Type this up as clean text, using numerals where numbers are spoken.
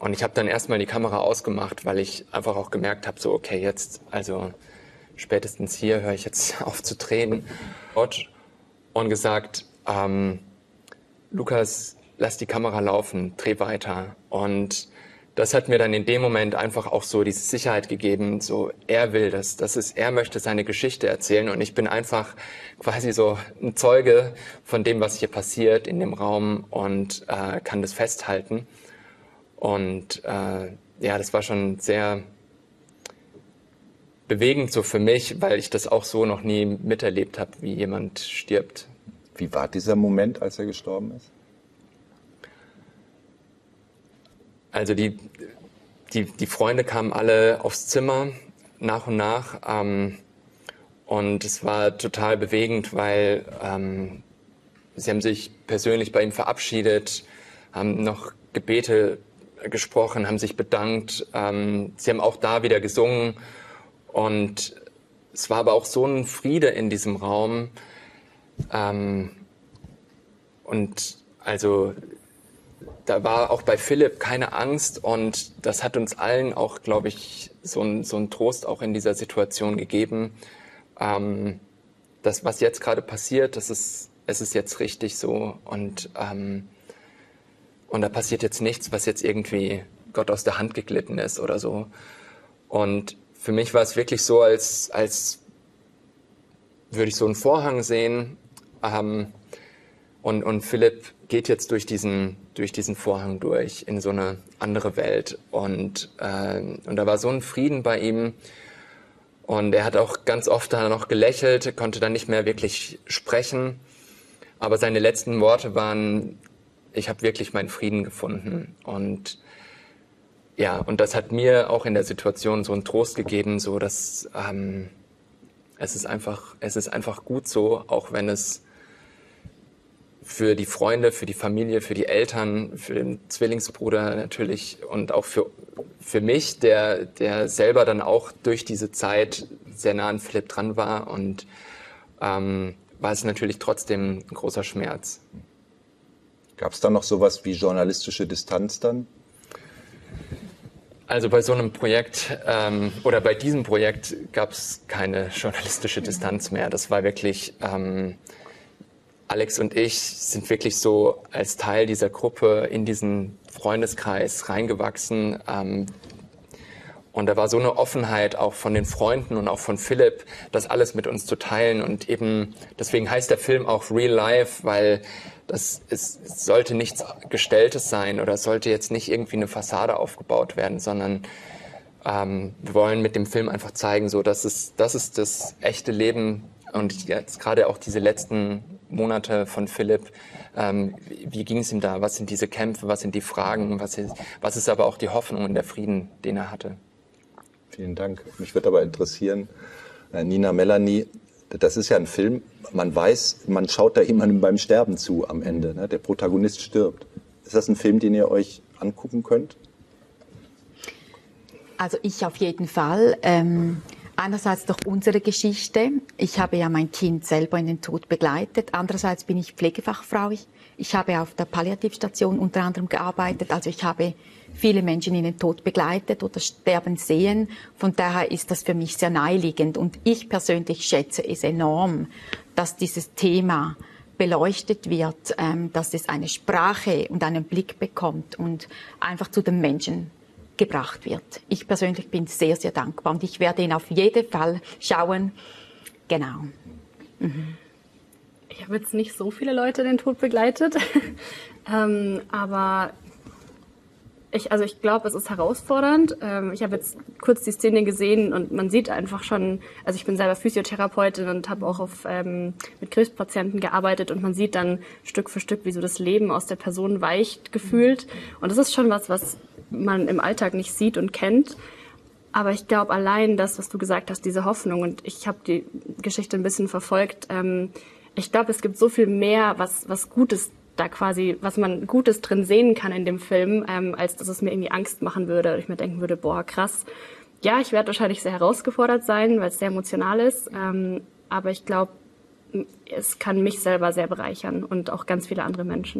Und ich habe dann erstmal die Kamera ausgemacht, weil ich einfach auch gemerkt habe, so okay, jetzt, also spätestens hier höre ich jetzt auf zu drehen. Und gesagt, Lukas, lass die Kamera laufen, dreh weiter. Und das hat mir dann in dem Moment einfach auch so diese Sicherheit gegeben, so er will er möchte seine Geschichte erzählen und ich bin einfach quasi so ein Zeuge von dem, was hier passiert in dem Raum und kann das festhalten. Und ja, das war schon sehr bewegend so für mich, weil ich das auch so noch nie miterlebt habe, wie jemand stirbt. Wie war dieser Moment, als er gestorben ist? Also die Freunde kamen alle aufs Zimmer nach und nach und es war total bewegend, weil sie haben sich persönlich bei ihm verabschiedet, haben noch Gebete gesprochen, haben sich bedankt. Sie haben auch da wieder gesungen und es war aber auch so ein Friede in diesem Raum und also da war auch bei Philipp keine Angst und das hat uns allen auch, glaube ich, so ein Trost auch in dieser Situation gegeben. Das, was jetzt gerade passiert, es ist jetzt richtig so und da passiert jetzt nichts, was jetzt irgendwie Gott aus der Hand geglitten ist oder so. Und für mich war es wirklich so, als würde ich so einen Vorhang sehen und Philipp geht jetzt durch diesen Vorhang durch in so eine andere Welt und da war so ein Frieden bei ihm und er hat auch ganz oft da noch gelächelt, konnte dann nicht mehr wirklich sprechen, aber seine letzten Worte waren: Ich habe wirklich meinen Frieden gefunden und ja, und das hat mir auch in der Situation so einen Trost gegeben, so dass es ist einfach gut so, auch wenn es für die Freunde, für die Familie, für die Eltern, für den Zwillingsbruder natürlich und auch für mich, der selber dann auch durch diese Zeit sehr nah an Philipp dran war und war es natürlich trotzdem ein großer Schmerz. Gab es da noch sowas wie journalistische Distanz dann? Also bei so einem Projekt oder bei diesem Projekt gab es keine journalistische Distanz mehr. Das war wirklich Alex und ich sind wirklich so als Teil dieser Gruppe in diesen Freundeskreis reingewachsen. Und da war so eine Offenheit auch von den Freunden und auch von Philipp, das alles mit uns zu teilen. Und eben deswegen heißt der Film auch Real Life, weil es sollte nichts Gestelltes sein oder es sollte jetzt nicht irgendwie eine Fassade aufgebaut werden, sondern wir wollen mit dem Film einfach zeigen, so das ist das echte Leben. Und jetzt gerade auch diese letzten Monate von Philipp, wie ging es ihm da? Was sind diese Kämpfe? Was sind die Fragen? Was ist aber auch die Hoffnung und der Frieden, den er hatte? Vielen Dank. Mich würde aber interessieren, Nina, Melanie, das ist ja ein Film, man weiß, man schaut da jemandem beim Sterben zu am Ende. Ne? Der Protagonist stirbt. Ist das ein Film, den ihr euch angucken könnt? Also ich auf jeden Fall. Einerseits durch unsere Geschichte. Ich habe ja mein Kind selber in den Tod begleitet. Andererseits bin ich Pflegefachfrau. Ich habe auf der Palliativstation unter anderem gearbeitet. Also ich habe viele Menschen in den Tod begleitet oder sterben sehen. Von daher ist das für mich sehr naheliegend. Und ich persönlich schätze es enorm, dass dieses Thema beleuchtet wird, dass es eine Sprache und einen Blick bekommt und einfach zu den Menschen gebracht wird. Ich persönlich bin sehr, sehr dankbar und ich werde ihn auf jeden Fall schauen. Genau. Mhm. Ich habe jetzt nicht so viele Leute in den Tod begleitet, aber ich glaube, es ist herausfordernd. Ich habe jetzt kurz die Szene gesehen und man sieht einfach schon, also ich bin selber Physiotherapeutin und habe auch mit Krebspatienten gearbeitet und man sieht dann Stück für Stück, wie so das Leben aus der Person weicht gefühlt. Und das ist schon was man im Alltag nicht sieht und kennt. Aber ich glaube, allein das, was du gesagt hast, diese Hoffnung, und ich habe die Geschichte ein bisschen verfolgt, ich glaube, es gibt so viel mehr, was Gutes da quasi, was man Gutes drin sehen kann in dem Film, als dass es mir irgendwie Angst machen würde. Und ich mir denken würde, boah, krass. Ja, ich werde wahrscheinlich sehr herausgefordert sein, weil es sehr emotional ist. Aber ich glaube, es kann mich selber sehr bereichern und auch ganz viele andere Menschen.